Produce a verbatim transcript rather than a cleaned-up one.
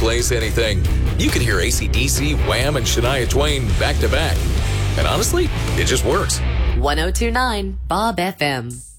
replace anything. You can hear A C D C, Wham, and Shania Twain back to back. And honestly, it just works. ten twenty-nine Bob F M.